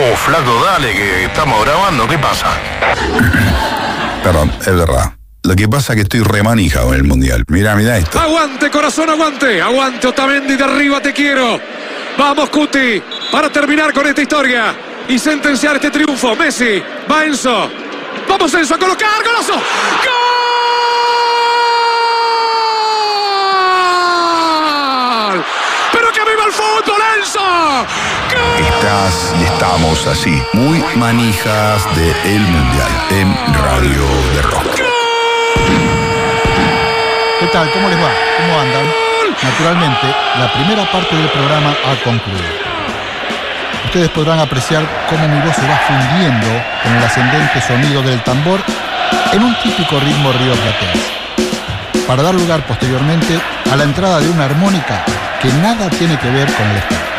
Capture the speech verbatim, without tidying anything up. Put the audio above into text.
Oh, flaco, dale, que estamos grabando, ¿qué pasa? Perdón, es verdad. Lo que pasa es que estoy remanija con el Mundial. Mirá, mirá esto. Aguante, corazón, aguante. Aguante, Otamendi, de arriba te quiero. Vamos, Cuti, para terminar con esta historia y sentenciar este triunfo. Messi, va Enzo. Vamos, Enzo, a colocar. ¡Golazo! ¡Gol! ¡Pero que viva el fútbol, Enzo! ¡Gol! Estás y estamos así, muy manijas de El Mundial en Radio de Rock. ¿Qué tal? ¿Cómo les va? ¿Cómo andan? Naturalmente, la primera parte del programa ha concluido. Ustedes podrán apreciar cómo mi voz se va fundiendo con el ascendente sonido del tambor en un típico ritmo rioplatense, para dar lugar posteriormente a la entrada de una armónica que nada tiene que ver con el espectáculo.